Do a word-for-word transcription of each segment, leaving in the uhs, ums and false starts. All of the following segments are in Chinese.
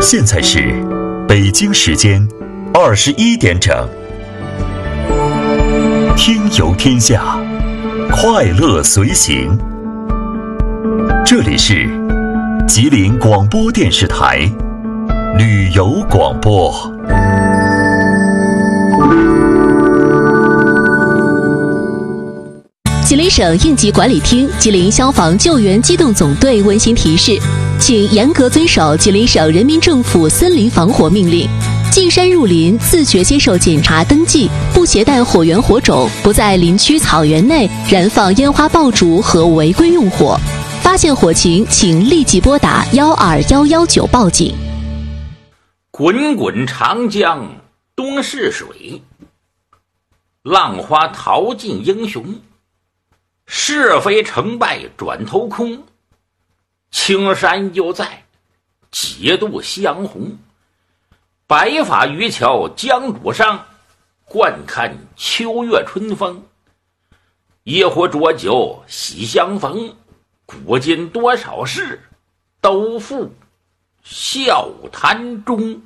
现在是北京时间二十一点整，听游天下，快乐随行。这里是吉林广播电视台旅游广播。 吉林省应急管理厅、吉林消防救援机动总队温馨提示，请严格遵守吉林省人民政府森林防火命令。进山入林，自觉接受检查登记，不携带火源火种，不在林区草原内燃放烟花爆竹和违规用火。发现火情，请立即拨打幺二幺幺九报警。 滚滚长江东逝水，浪花淘尽英雄。是非成败转头空，青山犹在，几度相红。白发渔樵江渚上，惯看秋月春风。一壶浊酒喜相逢，古今多少事，都付笑谈中。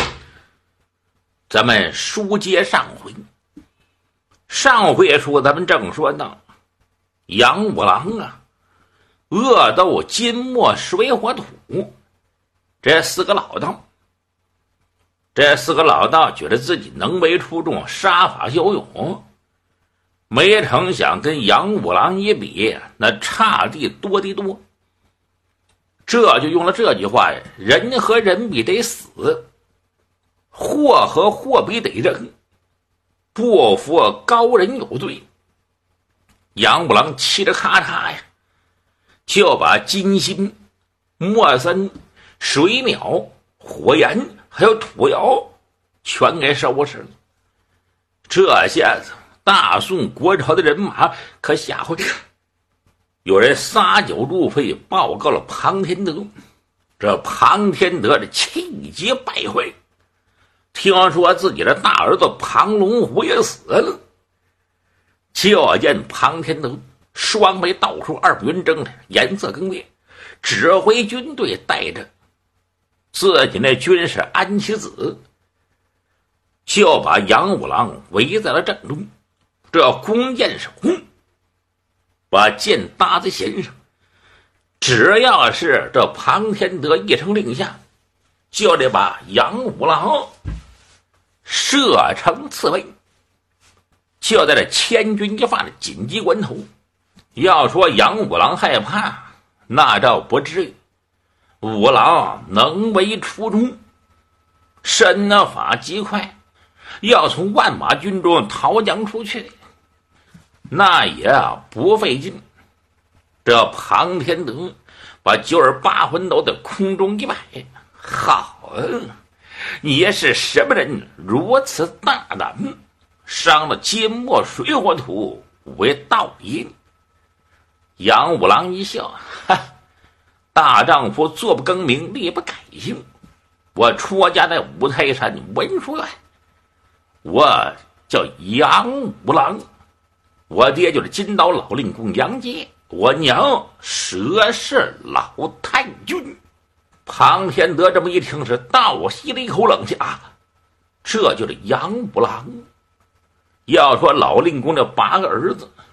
咱们书接上回，上回书咱们正说到杨五郎啊，恶斗金墨水火土这四个老道，这四个老道觉得自己能为出众，杀法骁勇，没成想跟杨五郎一比，那差地多得多。这就用了这句话：人和人比得死，货和货比得扔，不服高人有罪。杨五郎气得咔嚓呀，就把金星、墨森、水淼、火焰还有土窑全给收拾了。这下子大宋国朝的人马可吓坏了，有人撒酒入肺报告了庞天德。这庞天德的气急败坏，听说自己的大儿子庞龙虎也死了，就见庞天德双眉倒竖，二目圆睁的，颜色更烈，指挥军队带着自己那军士安其子，就把杨五郎围在了正中。这弓箭手把箭搭在弦上，只要是这庞天德一声令下，就得把杨五郎射成刺猬。就在这千钧一发的紧急关头，要说杨五郎害怕，那倒不至于。五郎能为出众，身法极快，要从万马军中逃将出去，那也不费劲。这庞天德把九耳八魂都在空中一摆，好，你是什么人，如此大胆，伤了金墨水火土为道也。杨五郎一笑，哈，大丈夫坐不更名，立不改姓。我出家在五台山文殊院，我叫杨五郎，我爹就是金刀老令公杨杰，我娘佘氏老太君。庞天德这么一听，是倒吸了一口冷气啊，这就是杨五郎。要说老令公这八个儿子，